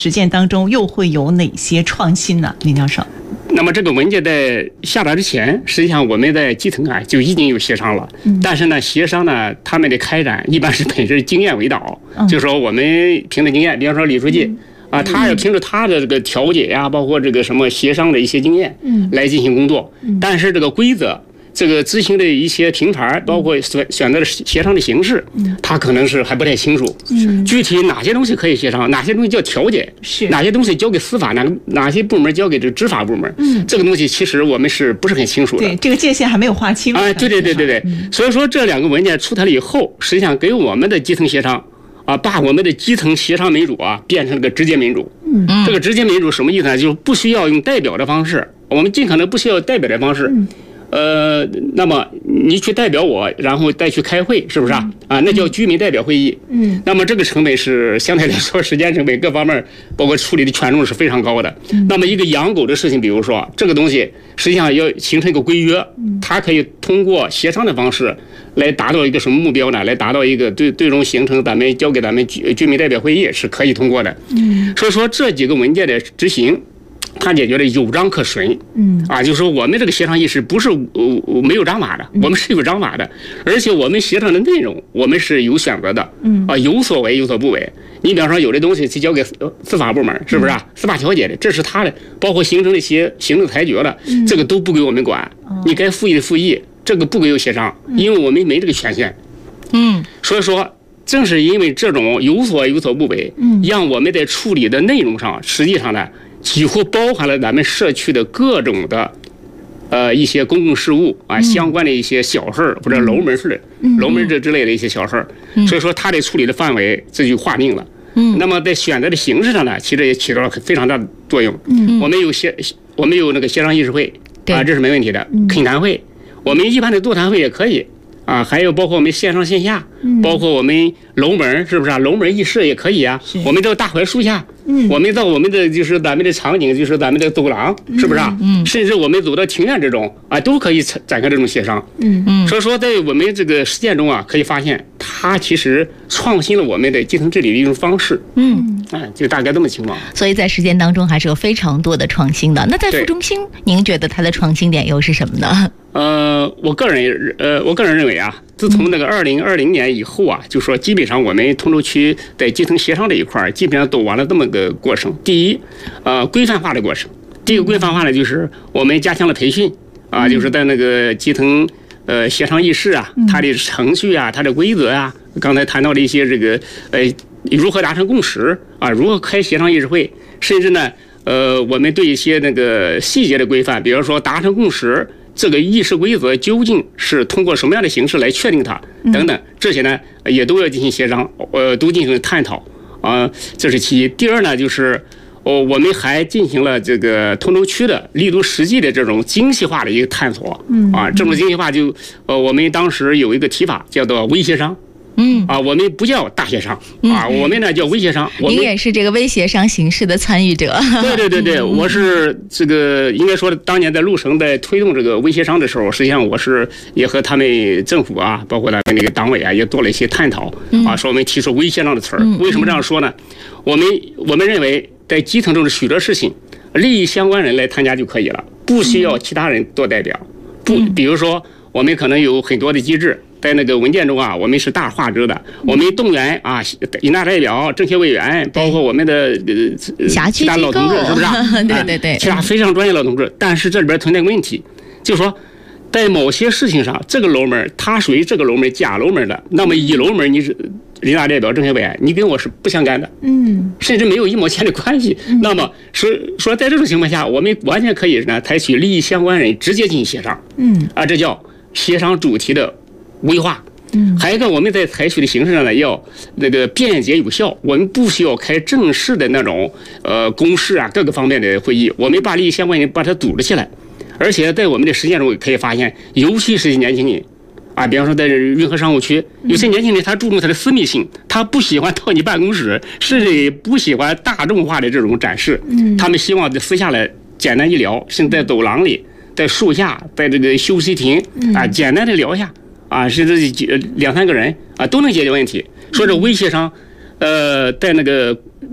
实践当中又会有哪些创新呢？林教授。 那么这个文件在下达之前，实际上我们在基层啊就已经有协商了。但是呢，协商呢他们的开展一般是本着经验为导，就是说我们凭着经验，比方说李书记啊，他要凭着他的这个调解呀，包括这个什么协商的一些经验，来进行工作。但是这个规则。这个执行的一些平台，包括选择的协商的形式，他可能是还不太清楚。具体哪些东西可以协商，哪些东西叫调解，哪些东西交给司法，哪些部门交给这执法部门，这个东西其实我们是不是很清楚的？ 对，这个界限还没有划清。 啊，对。所以说这两个文件出台了以后，实际上给我们的基层协商啊，把我们的基层协商民主啊变成了个直接民主。这个直接民主什么意思呢？就是不需要用代表的方式，我们尽可能不需要代表的方式。那么你去代表我，然后再去开会，是不是啊？那叫居民代表会议。那么这个成本是相对来说时间成本各方面，包括处理的权重是非常高的。那么一个养狗的事情，比如说这个东西，实际上要形成一个规约，它可以通过协商的方式来达到一个什么目标呢？来达到一个最终形成咱们交给咱们居民代表会议是可以通过的。所以说这几个文件的执行。他解决的有章可循，就是说我们这个协商意识不是没有章法的，我们是有章法的，而且我们协商的内容我们是有选择的，有所为有所不为。你比方说有的东西去交给司法部门，是不是啊？司法调解的，这是他的，包括形成的一些行政裁决了，这个都不归我们管，你该复议的复议，这个不归有协商，因为我们没这个权限。所以说。正是因为这种有所不为，让我们在处理的内容上，实际上呢，几乎包含了咱们社区的各种的，一些公共事务啊，相关的一些小事儿或者楼门这之类的一些小事儿，所以说它的处理的范围这就划定了。那么在选择的形式上呢，其实也起到了非常大的作用。我们有那个协商议事会啊，这是没问题的。恳谈会，我们一般的座谈会也可以。还有包括我们线上线下，包括我们楼门，是不是啊？楼门议事也可以啊。我们到大槐树下，我们到我们的就是咱们的场景，就是咱们的走廊，是不是啊？甚至我们走到庭院这种啊，都可以展开这种协商。所以说在我们这个实践中啊，可以发现它其实创新了我们的基层治理的一种方式。就大概这么情况。 所以在实践当中还是有非常多的创新的。那在副中心，您觉得它的创新点又是什么呢？ 我个人认为啊，自从那个2020年以后啊，就说基本上我们通州区在基层协商这一块基本上都完了这么个过程。第一，规范化的过程。第一个规范化呢，就是我们加强了培训啊，就是在那个基层协商议事啊，它的程序啊，它的规则啊，刚才谈到了一些这个如何达成共识啊，如何开协商议事会，甚至呢我们对一些那个细节的规范，比如说达成共识。这个议事规则究竟是通过什么样的形式来确定它等等，这些呢也都要进行协商，都进行探讨啊，这是其一。第二呢，就是我们还进行了这个通州区的立足实际的这种精细化的一个探索这种精细化就我们当时有一个提法叫做微协商。我们不叫大协商我们呢叫微协商。 您也是这个微协商形式的参与者。 对，我是这个应该说当年在陆省在推动这个微协商的时候，实际上我是也和他们政府啊，包括他们那个党委啊，也做了一些探讨说我们提出微协商的词儿。为什么这样说呢？我们认为在基层中的许多事情，利益相关人来参加就可以了，不需要其他人做代表。比如说我们可能有很多的机制。在那个文件中啊，我们是大划之的。我们动员啊，人大代表、政协委员，包括我们的其他老同志，是不是？对，其他非常专业老同志。但是这里边存在问题，就是说，在某些事情上，这个楼门它属于这个楼门甲楼门的，那么乙楼门你是人大代表、政协委员，你跟我是不相干的，甚至没有一毛钱的关系。那么说在这种情况下，我们完全可以呢采取利益相关人直接进行协商，这叫协商主题的。微化，还有一个我们在采取的形式上呢，要那个便捷有效，我们不需要开正式的那种公示啊各个方面的会议，我们把利益相关人把它组织起来，而且在我们的实践中可以发现，尤其是年轻人啊，比方说在运河商务区，有些年轻人他注重他的私密性，他不喜欢到你办公室，甚至也不喜欢大众化的这种展示，他们希望私下来简单一聊，甚至在走廊里、在树下、在这个休息亭简单的聊一下。甚至2-3个人都能解决问题。说这微协商，在那个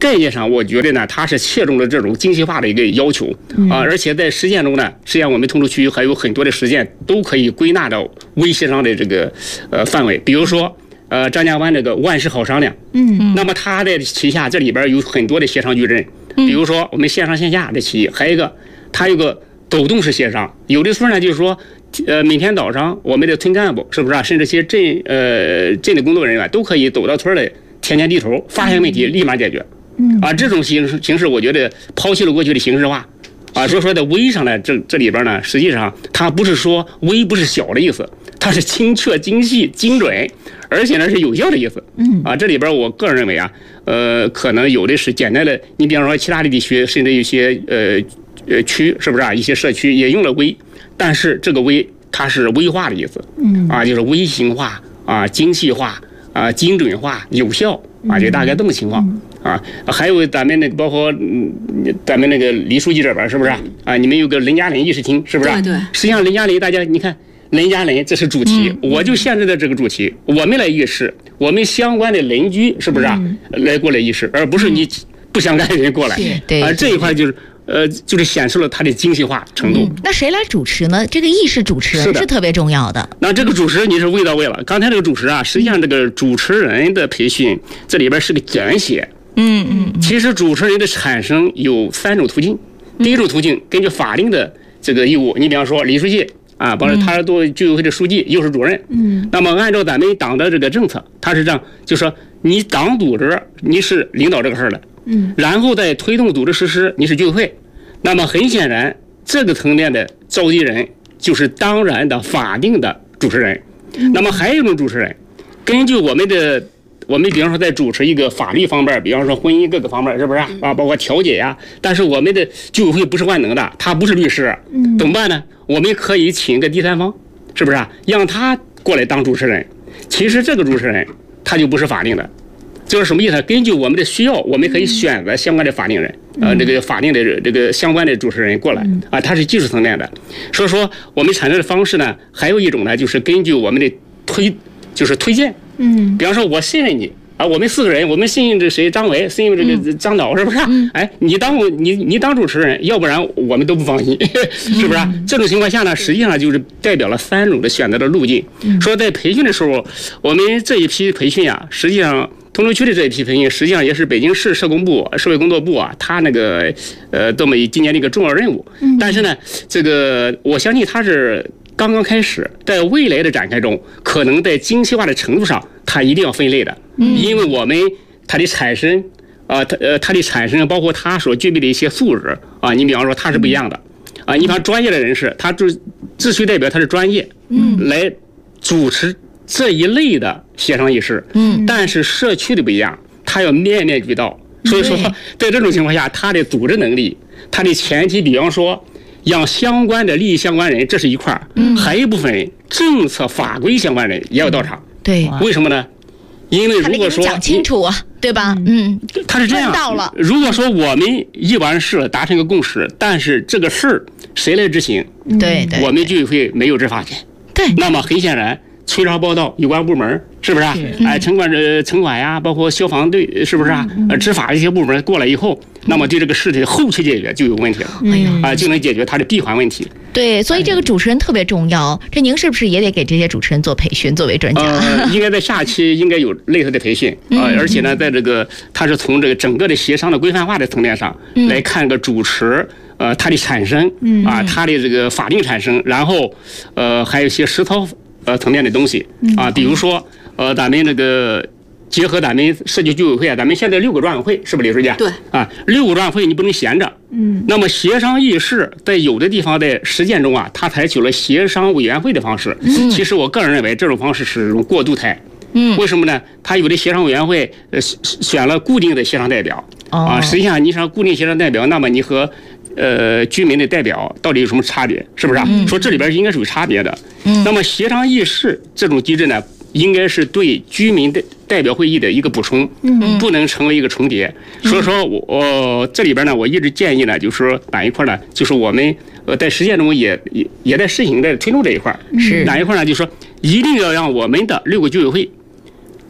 概念上，我觉得呢，它是切中了这种精细化的一个要求啊，而且在实践中呢，实际上我们通州区还有很多的实践都可以归纳到微协商的这个范围，比如说张家湾这个万事好商量，那么它的旗下这里边有很多的协商矩阵，比如说我们线上线下的企业，还有一个它有个抖动式协商，有的时候呢就是说。每天早上我们的村干部是不是啊，甚至些镇的工作人员都可以走到村里田间地头，发现问题立马解决。这种形式我觉得抛弃了过去的形式化。所以说在微上呢，这里边呢，实际上它不是说微不是小的意思，它是精确、精细、精准，而且呢是有效的意思。这里边我个人认为啊，可能有的是简单的，你比方说其他的地区，甚至有些区是不是啊，一些社区也用了微。但是这个微它是微化的意思，就是微型化啊、精细化啊、精准化、有效啊，就大概这么情况啊。还有咱们那个包括咱们那个李书记这边是不是啊？你们有个林家林议事厅是不是？ 对。 实际上林家林大家你看林家林这是主题，我就限制在这个主题，我们来议事，我们相关的邻居是不是啊？来过来议事，而不是你不相干的人过来。 对。 这一块就是显示了它的精细化程度。 那谁来主持呢？这个议事主持人是特别重要的。 那这个主持你是问到位了。刚才这个主持啊，实际上这个主持人的培训这里边是个简写。其实主持人的产生有3种途径。第一种途径，根据法定的这个义务，你比方说李书记啊，包括他是做居委会的书记，又是主任。那么按照咱们党的这个政策，他是这样，就说你党组织你是领导这个事儿的。然后再推动组织实施，你是居委会。那么很显然，这个层面的召集人就是当然的法定的主持人。那么还有一种主持人，根据我们比方说在主持一个法律方面，比方说婚姻各个方面，是不是啊？包括调解呀。但是我们的居委会不是万能的，他不是律师，怎么办呢？我们可以请一个第三方，是不是啊？让他过来当主持人。其实这个主持人他就不是法定的。就是什么意思？根据我们的需要，我们可以选择相关的法定人，这个法定的这个相关的主持人过来啊，他是技术层面的。所以说，我们产生的方式呢，还有一种呢，就是根据我们的推荐，比方说我信任你啊，我们4个人，我们信任这谁张伟，信任这个张导，是不是？哎，你当主持人，要不然我们都不放心，是不是？这种情况下呢，实际上就是代表了3种的选择的路径。说在培训的时候，我们这一批培训啊，实际上。通州区的这一批培训，实际上也是北京市社工部、社会工作部啊，他那个这么今年的一个重要任务。但是呢，这个我相信它是刚刚开始，在未来的展开中，可能在精细化的程度上，它一定要分类的，因为我们它的产生它的产生包括它所具备的一些素质啊，你比方说它是不一样的啊，你比方专业的人士，他秩序代表他是专业，来主持。这一类的协商议事，但是社区的不一样，它要面面俱到。所以说，在这种情况下，它的组织能力，它的前提，比方说，让相关的利益相关人，这是一块儿，还有一部分人，政策法规相关人也要到场。 对， 为什么呢？因为如果说讲清楚啊，对吧？ 他是这样。 到了。 如果说我们议完事了，达成一个共识，但是这个事儿谁来执行？ 对， 我们居委会没有执法权。 对， 那么很显然。催查报道，有关部门是不是啊？城管呀，包括消防队，是不是啊？执法这些部门过来以后，那么对这个事情后期解决就有问题了，就能解决它的闭环问题。 对，所以这个主持人特别重要。这您是不是也得给这些主持人做培训，作为专家？ 应该在下期应该有类似的培训而且呢，在这个它是从这个整个的协商的规范化的层面上来看个主持。它的产生它的这个法定产生，然后还有一些实操。层面的东西啊，比如说咱们这个结合咱们社区居委会啊，咱们现在6个专委会，是不是李书记？ 对啊，6个专委会你不能闲着。那么协商议事在有的地方在实践中啊，它采取了协商委员会的方式。其实我个人认为这种方式是一种过渡态。为什么呢？它有的协商委员会选了固定的协商代表啊，实际上你想固定协商代表，那么你和居民的代表到底有什么差别？是不是啊？说这里边应该是有差别的。那么协商议事这种机制呢，应该是对居民的代表会议的一个补充，不能成为一个重叠。所以说我这里边呢，我一直建议呢，就是说哪一块呢？就是我们在实践中也在试行在推动这一块。 是哪一块呢？就是说一定要让我们的6个居委会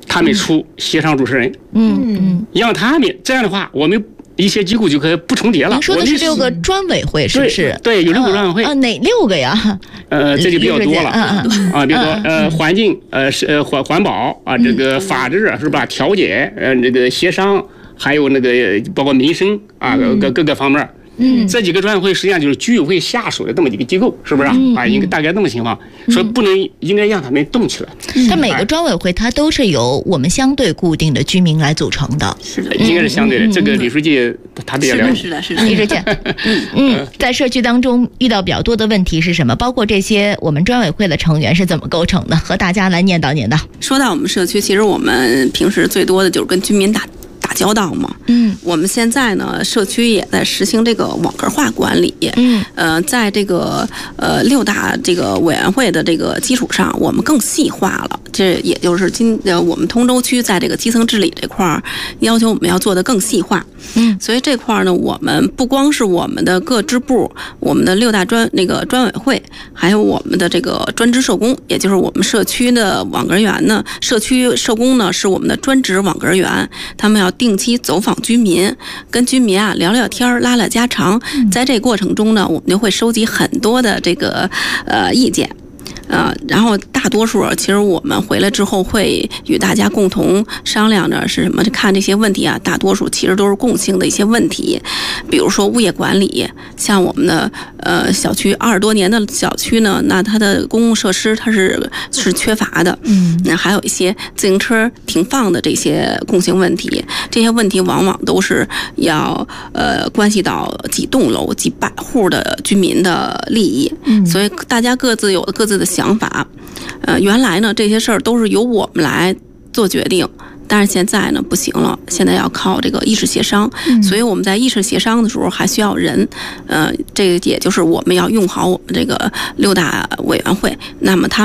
他们出协商主持人，让他们这样的话，我们一些机构就可以不重叠了。 您说的是6个专委会，是不是？ 对，有6个专委会。 哪6个呀？ 这就比较多了比如说环境环保啊，这个法治是吧？调解这个协商，还有那个包括民生啊各个方面。这几个专委会实际上就是居委会下属的这么几个机构，是不是应该大概这么情况，所以应该让他们动起来。 但每个专委会它都是由我们相对固定的居民来组成的， 是的， 应该是相对的。这个李书记他比较了解。 是的。 李书记，在社区当中遇到比较多的问题是什么？包括这些我们专委会的成员是怎么构成的？和大家来念叨念叨。 说到我们社区，其实我们平时最多的就是跟居民打交道嘛。我们现在呢，社区也在实行这个网格化管理。在这个6大这个委员会的这个基础上，我们更细化了。这也就是我们通州区在这个基层治理这块儿，要求我们要做得更细化。所以这块儿呢，我们不光是我们的各支部，我们的6大专委会，还有我们的这个专职社工，也就是我们社区的网格员呢，社区社工呢是我们的专职网格员，他们要定期走访居民，跟居民啊聊聊天，拉拉家常。在这过程中呢，我们就会收集很多的这个意见。然后大多数其实我们回来之后会与大家共同商量着是什么，看这些问题啊，大多数其实都是共性的一些问题，比如说物业管理，像我们的小区20多年的小区呢，那它的公共设施它是缺乏的，那还有一些自行车停放的这些共性问题，这些问题往往都是要关系到几栋楼几百户的居民的利益，所以大家各自有各自的想法。原来呢这些事儿都是由我们来做决定，但是现在呢不行了，现在要靠这个意识协商，所以我们在意识协商的时候还需要人，这个也就是我们要用好我们这个6大委员会，那么他